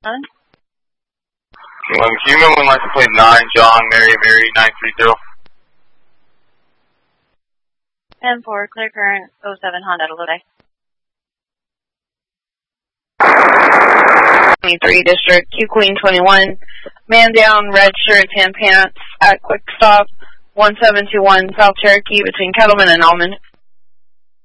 Human would like to play 9, John, Mary, 930. 10-4, clear current, 07 Honda, Lodi. 23 District, Q Queen 21, man down, red shirt, tan pants, at quick stop, 1721 South Cherokee between Kettleman and Almond.